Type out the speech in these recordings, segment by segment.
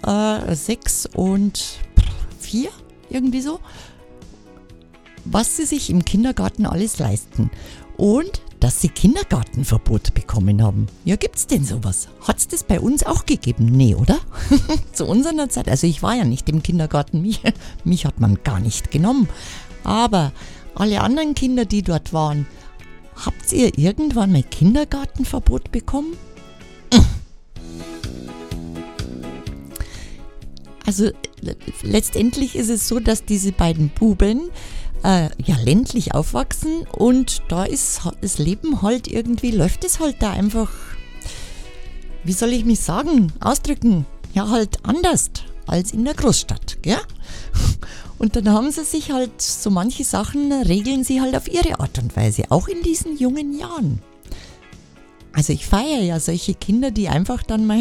6 und 4, irgendwie so, was sie sich im Kindergarten alles leisten. Und dass sie Kindergartenverbot bekommen haben. Ja, gibt's denn sowas? Hat's das bei uns auch gegeben? Nee, oder? Zu unserer Zeit, also ich war ja nicht im Kindergarten, mich hat man gar nicht genommen. Aber alle anderen Kinder, die dort waren, habt ihr irgendwann mal Kindergartenverbot bekommen? Also letztendlich ist es so, dass diese beiden Buben ländlich aufwachsen und da ist das Leben halt irgendwie, läuft es halt da einfach, wie soll ich mich ausdrücken, ja halt anders als in der Großstadt, gell? Und dann haben sie sich halt, so manche Sachen regeln sie halt auf ihre Art und Weise, auch in diesen jungen Jahren. Also ich feiere ja solche Kinder, die einfach dann mal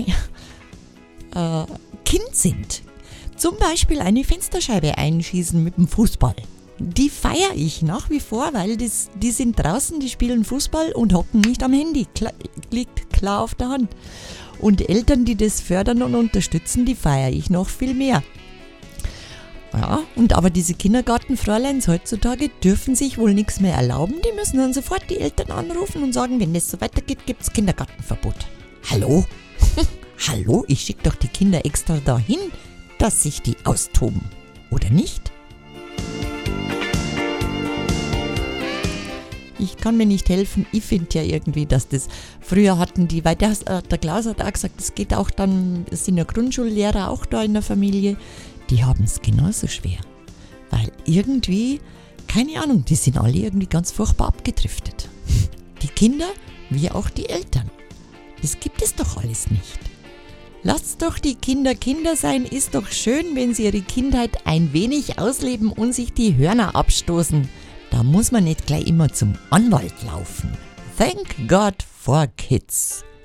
Kind sind. Zum Beispiel eine Fensterscheibe einschießen mit dem Fußball. Die feiere ich nach wie vor, weil die sind draußen, die spielen Fußball und hocken nicht am Handy. Liegt klar auf der Hand. Und Eltern, die das fördern und unterstützen, die feiere ich noch viel mehr. Ja, aber diese Kindergartenfräuleins heutzutage dürfen sich wohl nichts mehr erlauben. Die müssen dann sofort die Eltern anrufen und sagen, wenn das so weitergeht, gibt es Kindergartenverbot. Hallo? Hallo? Ich schicke doch die Kinder extra dahin, dass sich die austoben. Oder nicht? Ich kann mir nicht helfen. Ich finde ja irgendwie, dass das früher hatten die, weil der Klaus hat auch gesagt, es geht auch dann, es sind ja Grundschullehrer auch da in der Familie, die haben es genauso schwer. Weil irgendwie, keine Ahnung, die sind alle irgendwie ganz furchtbar abgedriftet. Die Kinder, wie auch die Eltern. Das gibt es doch alles nicht. Lasst doch die Kinder Kinder sein, ist doch schön, wenn sie ihre Kindheit ein wenig ausleben und sich die Hörner abstoßen. Da muss man nicht gleich immer zum Anwalt laufen. Thank God for Kids.